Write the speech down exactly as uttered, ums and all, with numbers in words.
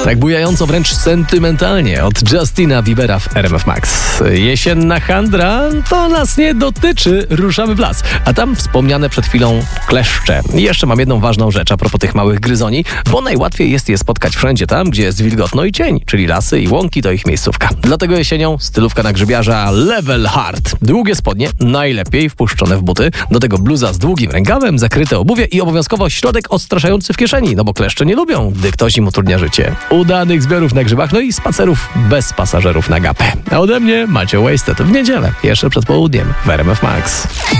Tak bujająco, wręcz sentymentalnie od Justina Biebera w R M F Max. Jesienna handra to nas nie dotyczy, ruszamy w las. A tam wspomniane przed chwilą kleszcze. I jeszcze mam jedną ważną rzecz a propos tych małych gryzoni, bo najłatwiej jest je spotkać wszędzie tam, gdzie jest wilgotno i cień, czyli lasy i łąki to ich miejscówka. Dlatego jesienią stylówka na grzybiarza level hard. Długie spodnie, najlepiej wpuszczone w buty, do tego bluza z długim rękawem, zakryte obuwie i obowiązkowo środek odstraszający w kieszeni, no bo kleszcze nie lubią, gdy ktoś im utrudnia życie. Udanych zbiorów na grzybach, no i spacerów bez pasażerów na gapę. A ode mnie Macie Wasted w niedzielę, jeszcze przed południem w R M F Max.